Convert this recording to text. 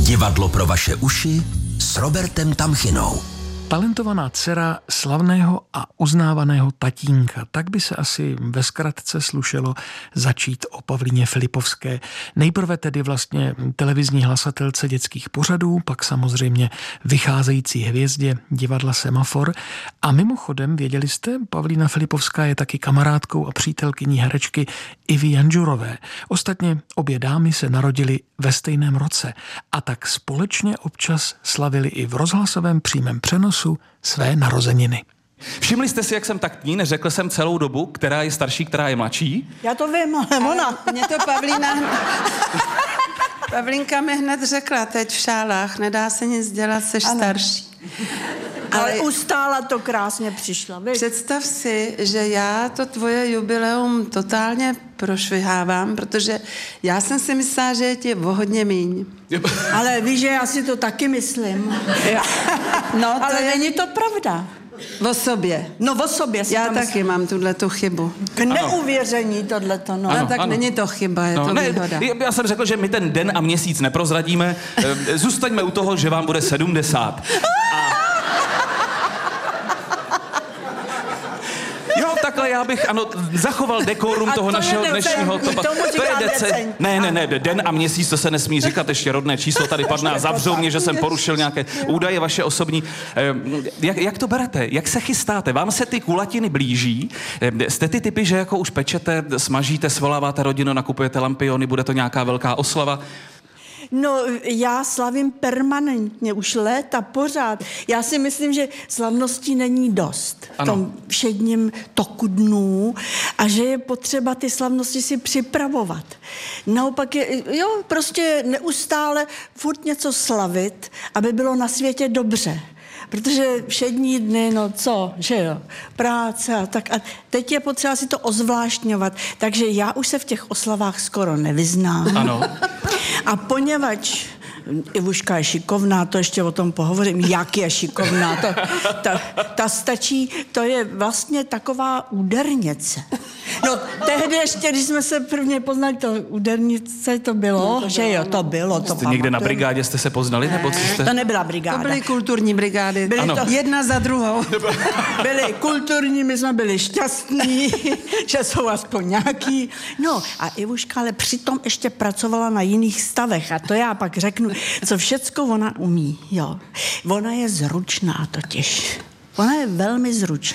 Divadlo pro vaše uši s Robertem Tamchinou. Talentovaná dcera slavného a uznávaného tatínka. Tak by se asi ve zkratce slušelo začít o Pavlíně Filipovské. Nejprve tedy vlastně televizní hlasatelce dětských pořadů, pak samozřejmě vycházející hvězdě divadla Semafor. A mimochodem, věděli jste, Pavlína Filipovská je taky kamarádkou a přítelkyní herečky Ivy Janžurové. Ostatně obě dámy se narodily ve stejném roce a tak společně občas slavili i v rozhlasovém přímém přenosu své narozeniny. Všimli jste si, jak jsem taktní, neřekl jsem celou dobu, která je starší, která je mladší? Já to vím, ale ona. Mě to Pavlínka mi hned řekla, teď v šálách, nedá se nic dělat, seš starší. Ale ustála to krásně přišla. Víš? Představ si, že já to tvoje jubileum totálně prošvihávám, protože já jsem si myslela, že je ti o hodně míň. Ale víš, že já si to taky myslím. No, Ale není to pravda. O sobě. No o sobě si Já to taky myslím. mám tuhletu chybu. K neuvěření tohleto, no. No, tak není to chyba, je to výhoda. Já jsem řekl, že my ten den a měsíc neprozradíme. Zůstaňme u toho, že vám bude 70. Jo, takhle já bych, zachoval dekorum toho to je našeho decentní, dnešního topa. tomu říkám decentní. Ne, den a měsíc, to se nesmí říkat, ještě rodné číslo tady padne a zavřou mě, že jsem porušil nějaké údaje vaše osobní. Jak to berete? Jak se chystáte? Vám se ty kulatiny blíží? Jste ty typy, že jako už pečete, smažíte, svoláváte rodinu, nakupujete lampiony, bude to nějaká velká oslava? No, já slavím permanentně, už léta, pořád. Já si myslím, že slavností není dost v tom všedním toku dnů a že je potřeba ty slavnosti si připravovat. Naopak prostě neustále furt něco slavit, aby bylo na světě dobře. Protože všední dny, že jo, práce a tak. A teď je potřeba si to ozvláštňovat. Takže já už se v těch oslavách skoro nevyznám. Ano. A poněvadž Ivuška je šikovná, to ještě o tom pohovořím, jak je šikovná, ta stačí, to je vlastně taková údernice. No, tehdy ještě, když jsme se prvně poznali, to údernice to bylo, že jo, to bylo. To jste někde na brigádě jste se poznali? Nebo co jste? To nebyla brigáda. To byly kulturní brigády. Byly to jedna za druhou. Byli kulturní, my jsme byli šťastní, že jsou aspoň nějaký. No a Ivuška ale přitom ještě pracovala na jiných stavech a to já pak řeknu, co všecko ona umí, jo. Ona je zručná totiž. Ona je velmi zručná.